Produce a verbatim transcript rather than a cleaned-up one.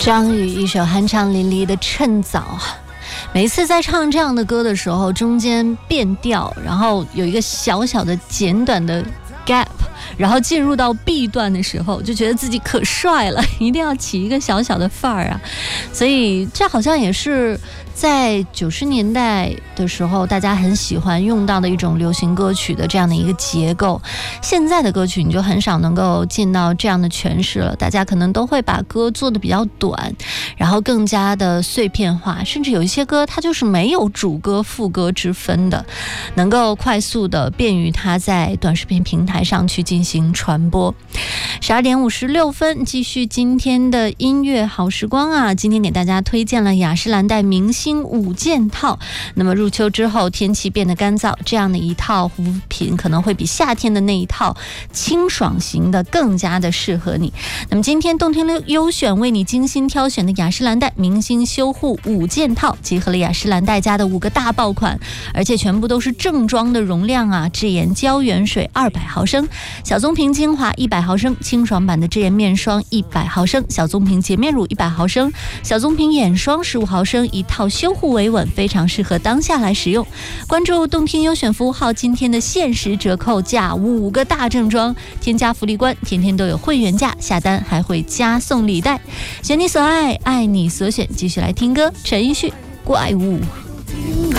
张宇一首酣畅淋漓的《趁早》，每次在唱这样的歌的时候，中间变调，然后有一个小小的简短的 gap， 然后进入到 B 段的时候，就觉得自己可帅了，一定要起一个小小的范儿啊！所以这好像也是在九十年代的时候大家很喜欢用到的一种流行歌曲的这样的一个结构。现在的歌曲你就很少能够见到这样的诠释了，大家可能都会把歌做得比较短，然后更加的碎片化，甚至有一些歌它就是没有主歌副歌之分的，能够快速的便于它在短视频平台上去进行传播。十二点五十六分，继续今天的音乐好时光啊！今天给大家推荐了雅诗兰黛明星五件套。那么入秋之后，天气变得干燥，这样的一套护肤品可能会比夏天的那一套清爽型的更加的适合你。那么今天动听优选为你精心挑选的雅诗兰黛明星修护五件套，结合了雅诗兰黛家的五个大爆款，而且全部都是正装的容量啊！智妍胶原水二百毫升，小棕瓶精华一百毫升，清爽版的智妍面霜一百毫升，小棕瓶洁面乳一百毫升，小棕瓶眼霜十五毫升，一套修护维稳，非常适合当下来使用。关注动听优选服务号，今天的限时折扣价五个大正装，添加福利关，天天都有会员价，下单还会加送礼袋。选你所爱，爱你所选，继续来听歌，陈奕迅怪物。